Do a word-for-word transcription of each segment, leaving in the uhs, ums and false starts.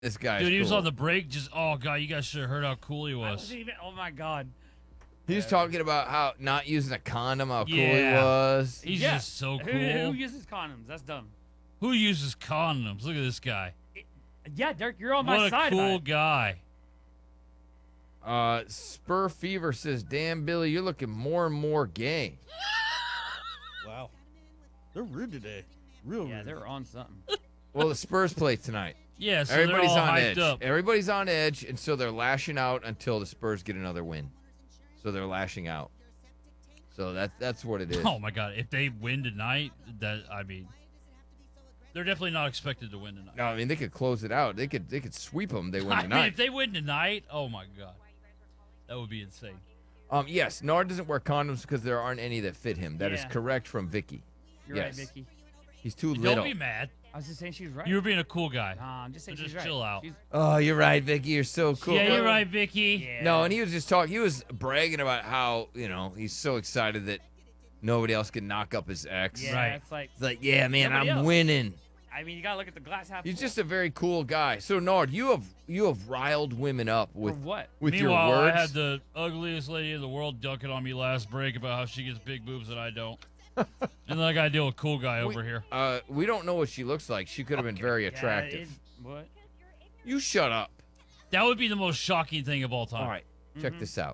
This guy's Dude, he cool. was on the break. Just oh god, you guys should have heard how cool he I was. wasn't even. Oh my god. He was talking about how not using a condom, how cool he Yeah. was. He's Yeah. just so cool. Who, who uses condoms? That's dumb. Who uses condoms? Look at this guy. Yeah, Dirk, you're on my What a side. cool about it. guy. Uh, Spur Fever says, "Damn, Billy, you're looking more and more gay." Wow. They're rude today. Real Yeah, rude. they're on something. Well, the Spurs play tonight. Yeah, so Everybody's they're all on hyped edge. up. Everybody's on edge, and so they're lashing out until the Spurs get another win. So they're lashing out. So that that's what it is. Oh my god, if they win tonight, that I mean, they're definitely not expected to win tonight. No, I mean they could close it out. They could they could sweep them. They win I mean, tonight. if they win tonight, oh my god, that would be insane. Um, yes, Nard doesn't wear condoms because there aren't any that fit him. That is Yeah. correct from Vicky. You're yes, right, Vicky. he's too Don't little. be mad. I was just saying she's right. You were being a cool guy. Nah, I'm just saying So she's just right. chill out. She's, Oh, you're right, Vicky. You're so cool. Yeah, you're right, Vicky. yeah. No, and he was just talking. He was bragging about how you know he's so excited that nobody else can knock up his ex. Yeah, Right. it's like. It's like, yeah, man, Nobody I'm else. winning. I mean, you gotta look at the glass half. He's full. just a very cool guy. So Nard, you have you have riled women up with For what? with Meanwhile, your words. I had the ugliest lady in the world dunking on me last break about how she gets big boobs and I don't. And then I got to deal with cool guy We- over here. Uh, we don't know what she looks like. She could have been very Yeah, attractive. it- what? You shut up. That would be the most shocking thing of all time. All right, check Mhm. this out.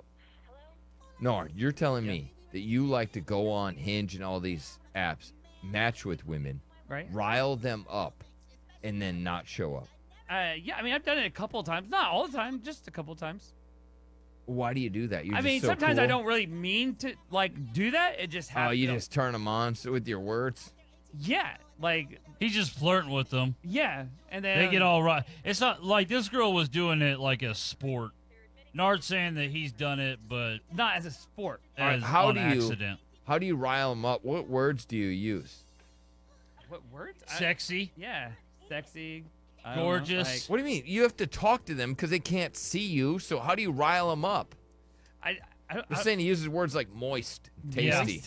Nard, you're telling me that you like to go on Hinge and all these apps, match with women, Right? rile them up, and then not show up. Uh, yeah, I mean, I've done it a couple of times. Not all the time, just a couple of times. Why do you do that? You're I just mean, so sometimes I cool? don't really mean to like do that. It just Oh, happens. you just turn them on so with your words. Yeah, like He's just flirting with them. yeah, and then They get all right. It's not like this girl was doing it like a sport. Nard's saying that he's done it, but not as a sport. All right, as how on do you- accident. How do you rile them up? What words do you use? What words? I- Sexy. yeah, sexy, I don't know, Gorgeous. What do you mean? You have to talk to them because they can't see you. So how do you rile them up? like, I, I, don't- They're I, saying he uses words like moist, Yeah. tasty.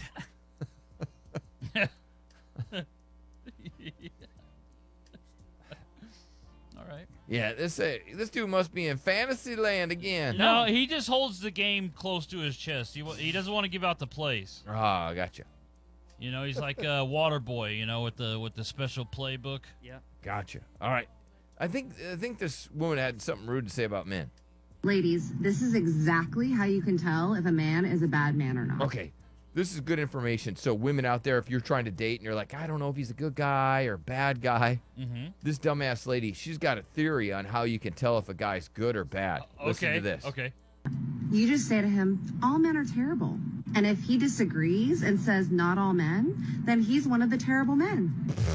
All right. Yeah, this uh, this dude must be in fantasy land again. No, he just holds the game close to his chest. He wa- he doesn't want to give out the plays. Ah, I gotcha, You know, he's like a water boy. You know, with the with the special playbook. yeah. gotcha. All right, I think I think this woman had something rude to say about men. Ladies, this is exactly how you can tell if a man is a bad man or not. Okay, this is good information. So women out there, if you're trying to date and you're like, I don't know if he's a good guy or bad guy, Mm-hmm. this dumbass lady, she's got a theory on how you can tell if a guy's good or bad. Listen Okay. to this. Okay. You just say to him, all men are terrible. And if he disagrees and says not all men, then he's one of the terrible men.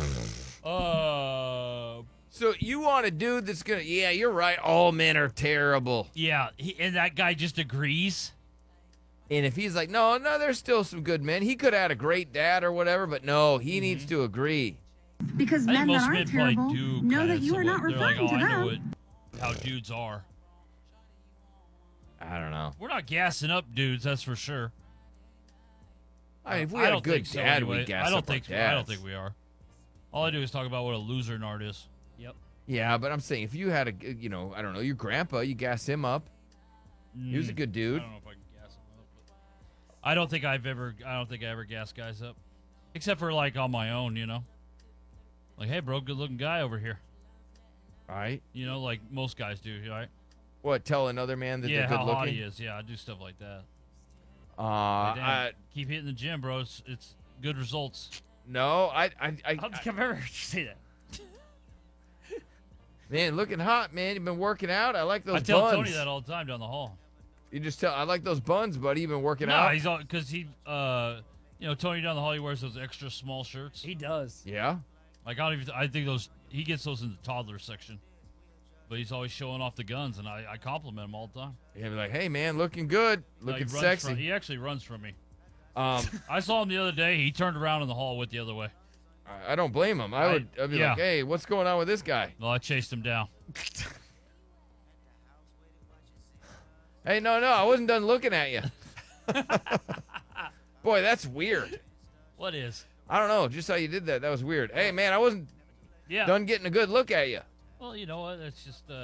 Uh. So you want a dude that's gonna? Yeah, you're right. All men are terrible. Yeah, he, and that guy just agrees. And if he's like, no, no, there's still some good men. He could have had a great dad or whatever, but no, he needs to agree. Because I think men that most aren't men probably terrible do. know kinda that you are not somewhat- they're like, referring oh, to I know them. what, how dudes are. I don't know. We're not gassing up dudes, that's for sure. I mean, if we I had a don't good think so dad, anyway. we gas I don't up our think so. I don't dads. think we are. All I do is talk about what a loser Nard is. Yep. Yeah, but I'm saying if you had a, g- you know, I don't know, your grandpa, you gas him up. He was a Mm, good dude. I don't know if I can gas him up. But I don't think I've ever. I don't think I ever gas guys up, except for like on my own. You know, like hey, bro, good looking guy over here. All right. You know, like most guys do, right? What? Tell another man that Yeah, they're good how looking. hot he is. Yeah, I do stuff like that. Uh, Like, damn, I, keep hitting the gym, bro. It's, it's good results. no, I, I, I, I don't think I've ever heard you say that. man, looking hot, man. You've been working out. I like those I tell buns. Tony that all the time down the hall. You just tell. I like those buns, buddy. You've been working No, out. he's all because he, uh, you know, Tony down the hall. He wears those extra small shirts. He does. Yeah. Like I don't even. I think those he gets those in the toddler section. But he's always showing off the guns, and I, I compliment him all the time. He'll be like, hey, man, looking good, No, he looking runs sexy. From, he actually runs from me. um, I saw him the other day. He turned around in the hall, went the other way. I, I don't blame him. I I- would. I'd be yeah. like, hey, what's going on with this guy? Well, I chased him down. Hey, no, no, I wasn't done looking at you. Boy, that's weird. What is? I don't know, just how you did that. That was weird. Hey, man, I wasn't Yeah. done getting a good look at you. Well, you know what? It's just. Uh,